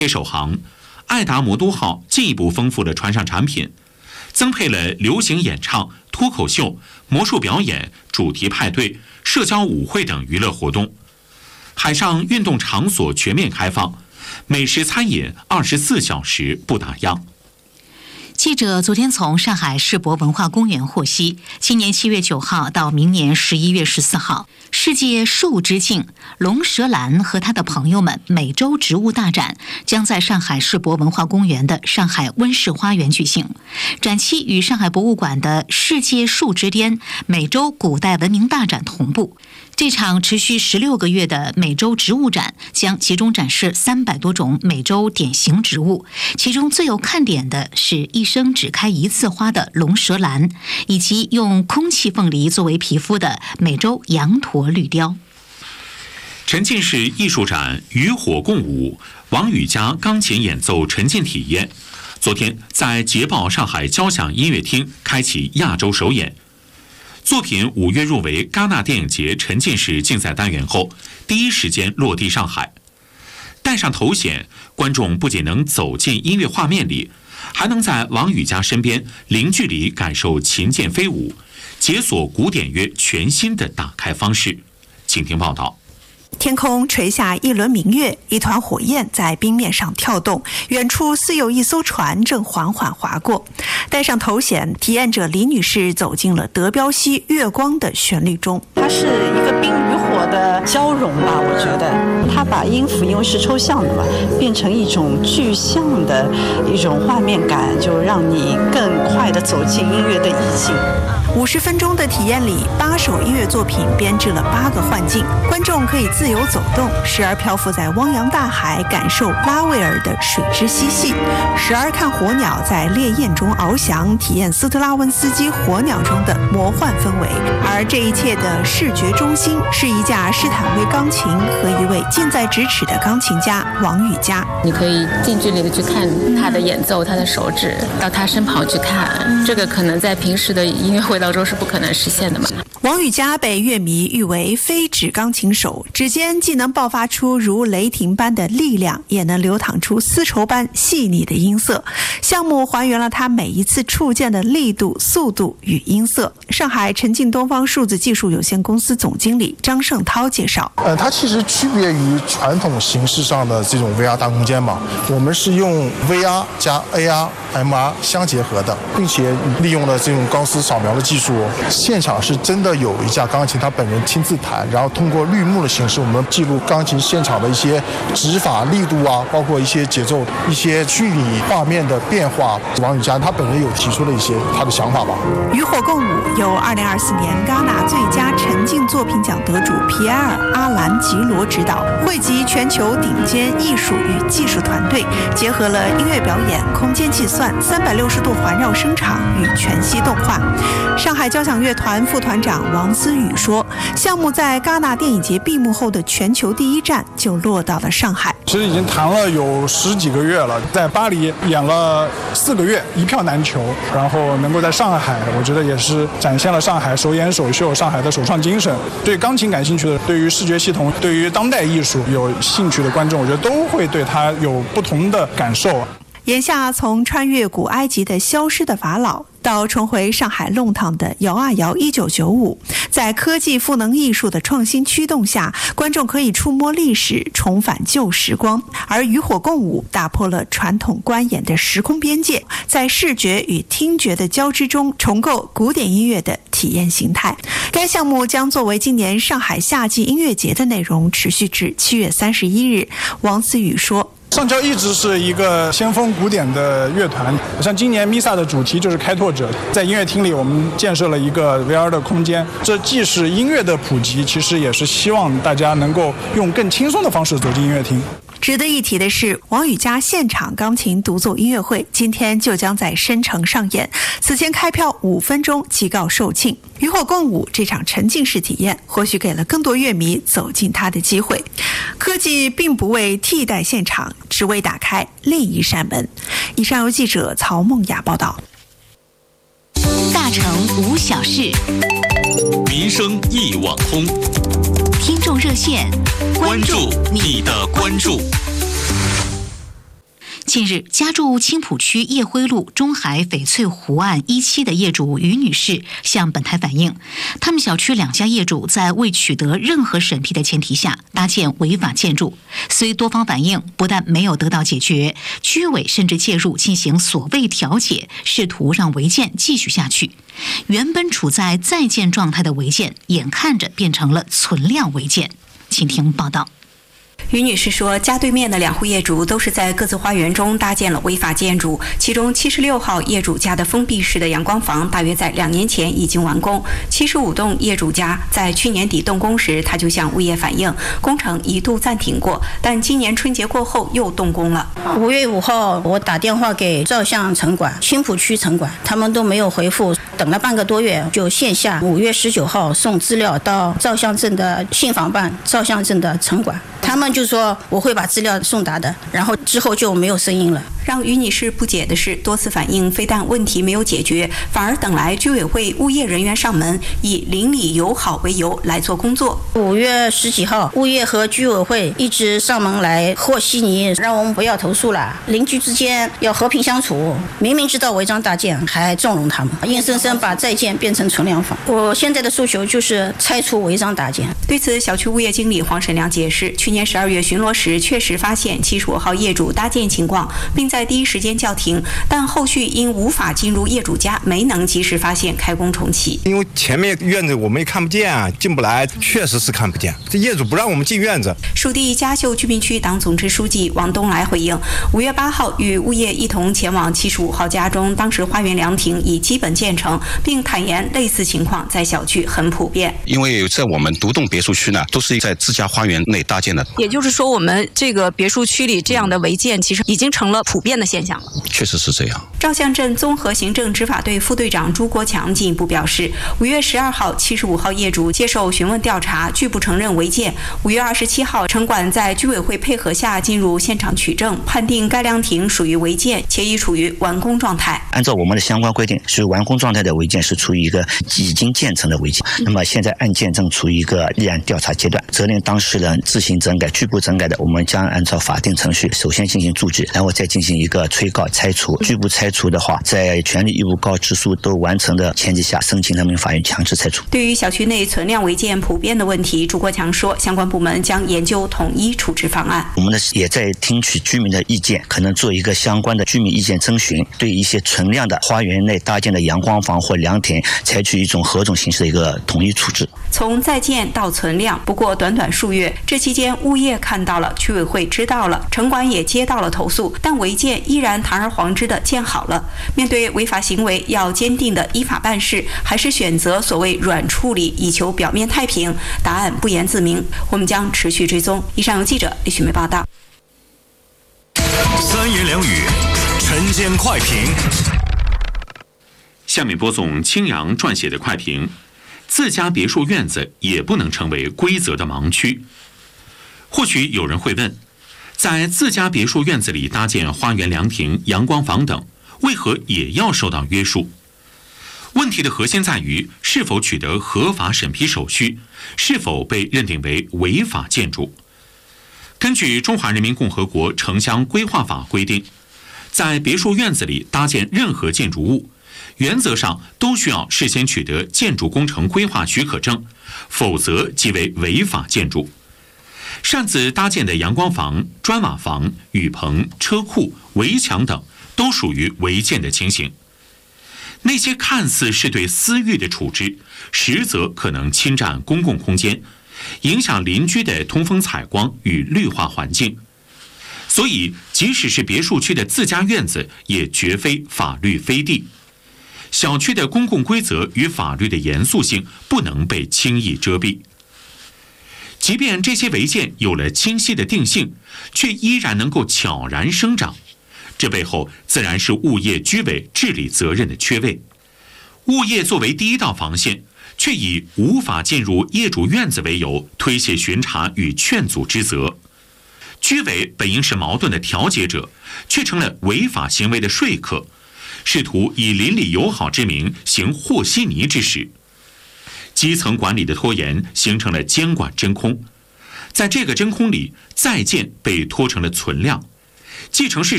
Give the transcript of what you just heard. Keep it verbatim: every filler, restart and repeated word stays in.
首航，爱达魔都号进一步丰富了船上产品，增配了流行演唱、脱口秀、魔术表演、主题派对、社交舞会等娱乐活动。海上运动场所全面开放，美食餐饮二十四小时不打烊。 记者昨天从上海世博文化公园获悉，今年七月九号到明年十一月十四号，世界树之境龙舌兰和他的朋友们美洲植物大展将在上海世博文化公园的上海温室花园举行。展期与上海博物馆的世界树之巅美洲古代文明大展同步。这场持续十六个月的美洲植物展将集中展示三百多种美洲典型植物，其中最有看点的是一生只开一次花的龙舌兰，以及用空气凤梨作为皮肤的美洲羊驼绿雕。 沉浸式艺术展与火共舞，王羽佳钢琴演奏沉浸体验，昨天在捷豹上海交响音乐厅开启亚洲首演。作品五月入围戛纳电影节沉浸式竞赛单元后，第一时间落地上海。戴上头显，观众不仅能走进音乐画面里，还能在王羽佳身边零距离感受琴键飞舞，解锁古典乐全新的打开方式。请听报道。 天空垂下一轮明月，一团火焰在冰面上跳动，远处似有一艘船正缓缓划过。戴上头显，体验者李女士走进了德彪西月光的旋律中。 它是一个冰与火的交融吧，我觉得它把音符因为是抽象的嘛，变成一种具象的一种画面感，就让你更快地走进音乐的意境。 五十分钟的体验里，八首音乐作品编制了八个幻境，观众可以自由走动，时而漂浮在汪洋大海，感受拉威尔的水之嬉戏；时而看火鸟在烈焰中翱翔，体验斯特拉文斯基《火鸟》中的魔幻氛围。而这一切的视觉中心是一架施坦威钢琴和一位近在咫尺的钢琴家王羽佳。 你可以近距离的去看他的演奏，他的手指，到他身旁去看，这个可能在平时的音乐会当中是不可能实现的嘛。 王羽佳被乐迷誉为非指钢琴手，指尖既能爆发出如雷霆般的力量，也能流淌出丝绸般细腻的音色。项目还原了他每一次触键的力度、速度与音色。上海沉浸东方数字技术有限公司总经理张胜涛介绍， 呃，它其实区别于传统形式上的这种 V R 大空间嘛，我们是用 V R 加 A R、M R 相结合的，并且利用了这种高斯扫描的技术，现场是真的有一架钢琴他本人亲自弹，然后通过绿幕的形式，我们记录钢琴现场的一些指法力度啊，包括一些节奏、一些虚拟画面的变化。王羽佳他本人有提出了一些他的想法吧。 与火共舞由二零二四年戛纳最佳沉浸作品奖得主皮埃尔·阿兰吉罗执导，汇集全球顶尖艺术与技术团队，结合了音乐表演、空间计算、三百六十度环绕声场与全息动画。上海交响乐团副团长王思雨说，项目在戛纳电影节闭幕后的全球第一站就落到了上海。 其实已经谈了有十几个月了，在巴黎演了四个月，一票难求，然后能够在上海，我觉得也是展现了上海首演首秀，上海的首创精神。对钢琴感兴趣的，对于视觉系统，对于当代艺术有兴趣的观众，我觉得都会对它有不同的感受。 眼下从穿越古埃及的消失的法老到重回上海弄堂的摇啊摇一九九五，在科技赋能艺术的创新驱动下，观众可以触摸历史，重返旧时光。而与火共舞打破了传统观演的时空边界，在视觉与听觉的交织中重构古典音乐的体验形态。该项目将作为今年上海夏季音乐节的内容，持续至七月三十一日。王思雨说， 上交一直是一个先锋古典的乐团，像今年 Misa 的主题就是开拓者，在音乐厅里我们建设了一个 V R 的空间，这既是音乐的普及，其实也是希望大家能够用更轻松的方式走进音乐厅。 值得一提的是，王羽佳现场钢琴独奏音乐会今天就将在深城上演，此前开票五分钟即告售罄。与火共舞这场沉浸式体验，或许给了更多乐迷走进它的机会。科技并不为替代现场，只为打开另一扇门。以上由记者曹梦雅报道。 大城无小事， 民生一网通。 听众热线， 关注你的关注。 近日，家住青浦区叶辉路中海翡翠湖岸一期的业主于女士向本台反映，他们小区两家业主在未取得任何审批的前提下搭建违法建筑，虽多方反映不但没有得到解决，居委甚至介入进行所谓调解，试图让违建继续下去。原本处在在建状态的违建，眼看着变成了存量违建。请听报道。 于女士说，家对面的两户业主都是在各自花园中搭建了违法建筑，其中七十六号业主家的封闭式的阳光房大约在两年前已经完工，七十五栋业主家在去年底动工时，他就向物业反映，工程一度暂停过，但今年春节过后又动工了。 五月五号我打电话给照相城管、青浦区城管，他们都没有回复，等了半个多月，就线下五月十九号送资料到照相镇的信访办、照相镇的城管，他们就说我会把资料送达的，然后之后就没有声音了。 让于女士不解的是，多次反映非但问题没有解决，反而等来居委会物业人员上门，以邻里友好为由来做工作。 五月十几号，物业和居委会一直上门来和稀泥，让我们不要投诉了，邻居之间要和平相处。明明知道违章大建，还纵容他们，硬生生把在建变成存量房。我现在的诉求就是拆除违章大建。 对此，小区物业经理黄沈亮解释，去年十二月巡逻时确实发现七十五号业主搭建情况，并在第一时间叫停，但后续因无法进入业主家，没能及时发现，开工重启。 因为前面院子我们也看不见啊，进不来，确实是看不见，这业主不让我们进院子。 属地嘉秀居民区党总支书记王东来回应，五月八号与物业一同前往七十五号家中，当时花园凉亭已基本建成，并坦言类似情况在小区很普遍。 因为在我们独栋别墅区呢，都是在自家花园内搭建的。 也就是说，我们这个别墅区里这样的违建其实已经成了普遍的现象了。 确实是这样。 照相镇综合行政执法队副队长朱国强进一步表示，五月十二号七十五号业主接受询问调查，拒不承认违建。五月二十七号，城管在居委会配合下进入现场取证，判定该凉亭属于违建，且已处于完工状态。 按照我们的相关规定，属于完工状态的违建是处于一个已经建成的违建。那么现在案件正处于一个立案调查阶段，责任当事人自行整改、拒不整改的，我们将按照法定程序首先进行注记，然后再进行一个催告拆除。拒不拆除的话，在权利义务告知书都完成的前提下，申请人民法院强制拆除。 对于小区内存量违建普遍的问题，朱国强说，相关部门将研究统一处置方案。 我们呢也在听取居民的意见，可能做一个相关的居民意见征询，对一些存量的花园内搭建的阳光房或凉亭，采取一种何种形式的一个统一处置。 从在建到存量，不过短短数月，这期间物业看到了，居委会知道了，城管也接到了投诉，但违建依然堂而皇之的建好了。面对违法行为，要坚定的依法办事，还是选择所谓软处理，以求表面太平？答案不言自明，我们将持续追踪。以上由记者李雪梅报道。 三言两语，晨间快评。 下面播送青阳撰写的快评：自家别墅院子也不能成为规则的盲区。或许有人会问，在自家别墅院子里搭建花园凉亭、阳光房等，为何也要受到约束？问题的核心在于是否取得合法审批手续，是否被认定为违法建筑。根据《中华人民共和国城乡规划法》规定，在别墅院子里搭建任何建筑物，原则上都需要事先取得建筑工程规划许可证，否则即为违法建筑。擅自搭建的阳光房、砖瓦房、雨棚、车库、围墙等，都属于违建的情形。那些看似是对私域的处置，实则可能侵占公共空间，影响邻居的通风采光与绿化环境。所以，即使是别墅区的自家院子，也绝非法律飞地。小区的公共规则与法律的严肃性不能被轻易遮蔽。即便这些违建有了清晰的定性，却依然能够悄然生长，这背后自然是物业居委治理责任的缺位。物业作为第一道防线，却以无法进入业主院子为由，推卸巡查与劝阻之责。居委本应是矛盾的调解者，却成了违法行为的说客，试图以邻里友好之名行和稀泥之实。基层管理的拖延形成了监管真空，在这个真空里，在建被拖成了存量，既成事